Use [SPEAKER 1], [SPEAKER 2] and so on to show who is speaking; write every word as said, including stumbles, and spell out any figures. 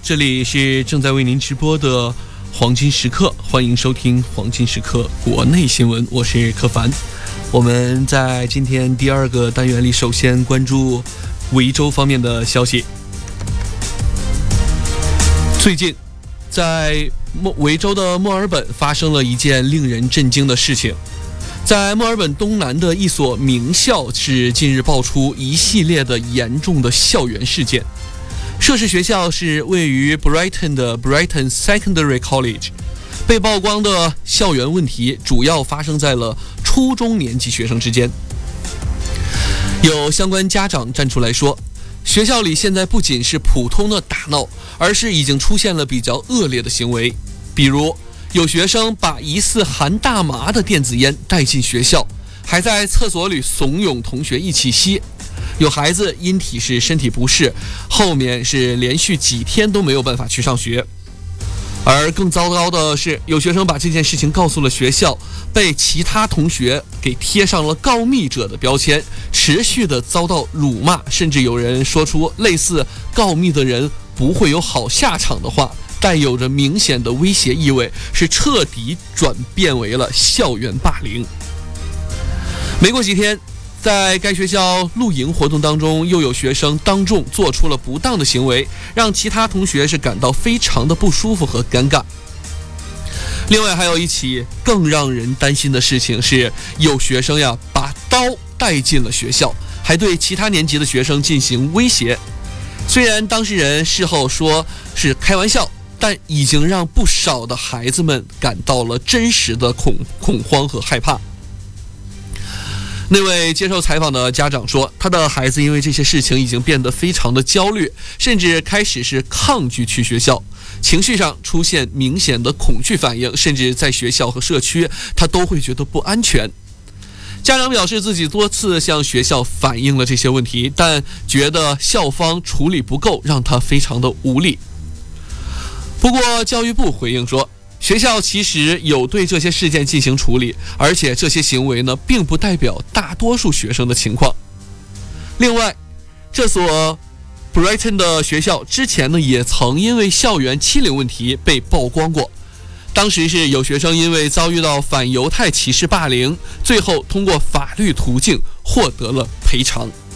[SPEAKER 1] 这里是正在为您直播的黄金时刻，欢迎收听黄金时刻国内新闻，我是柯凡。我们在今天第二个单元里，首先关注维州方面的消息。最近在维州的墨尔本发生了一件令人震惊的事情，在墨尔本东南的一所名校是近日爆出一系列的严重的校园事件。涉事学校是位于 Brighton 的 Brighton Secondary College， 被曝光的校园问题主要发生在了初中年级学生之间。有相关家长站出来说，学校里现在不仅是普通的打闹，而是已经出现了比较恶劣的行为，比如有学生把疑似含大麻的电子烟带进学校，还在厕所里怂恿同学一起吸。有孩子因体是身体不适，后面是连续几天都没有办法去上学。而更糟糕的是，有学生把这件事情告诉了学校，被其他同学给贴上了告密者的标签，持续的遭到辱骂，甚至有人说出类似告密的人不会有好下场的话，带有着明显的威胁意味，是彻底转变为了校园霸凌。没过几天，在该学校露营活动当中，又有学生当众做出了不当的行为，让其他同学是感到非常的不舒服和尴尬。另外还有一起更让人担心的事情是，有学生呀把刀带进了学校，还对其他年级的学生进行威胁。虽然当事人事后说是开玩笑，但已经让不少的孩子们感到了真实的恐恐慌和害怕。那位接受采访的家长说，他的孩子因为这些事情已经变得非常的焦虑，甚至开始是抗拒去学校，情绪上出现明显的恐惧反应，甚至在学校和社区他都会觉得不安全。家长表示自己多次向学校反映了这些问题，但觉得校方处理不够，让他非常的无力。不过教育部回应说，学校其实有对这些事件进行处理，而且这些行为呢，并不代表大多数学生的情况。另外，这所 Brighton 的学校之前呢，也曾因为校园欺凌问题被曝光过。当时是有学生因为遭遇到反犹太歧视霸凌，最后通过法律途径获得了赔偿。